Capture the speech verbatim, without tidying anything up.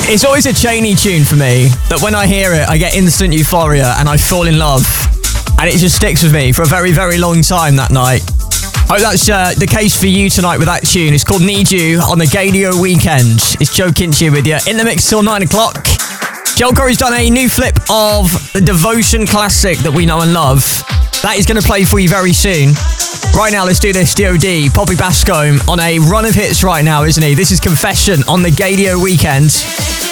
It's always a Cheney tune for me that when I hear it, I get instant euphoria and I fall in love. And it just sticks with me for a very, very long time that night. Hope that's uh, the case for you tonight with that tune. It's called Need You on the Gadio Weekend. It's Joe Kinchi with you in the mix till nine o'clock. Joel Corry's done a new flip of the Devotion classic that we know and love. That is going to play for you very soon. Right now, let's do this. D O D, Poppy Bascombe on a run of hits right now, isn't he? This is Confession on the Gadio Weekend.